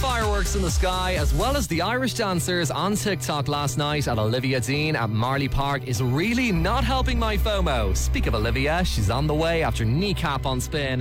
fireworks in the sky, as well as the Irish dancers on TikTok last night at Olivia Dean at Marley Park, is really not helping my FOMO. Speak of Olivia, she's on the way after kneecap on spin.